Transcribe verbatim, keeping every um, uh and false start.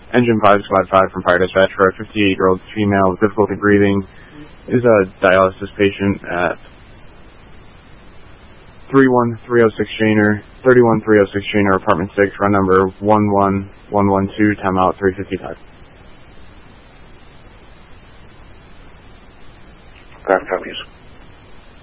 Engine five Squad five from Fire Dispatch for a fifty-eight-year-old female with difficulty breathing. Is a dialysis patient at thirty-one three oh six Shaner, thirty-one three oh six Shaner, apartment six, run number one one one one two, timeout three fifty-five. Ground copies.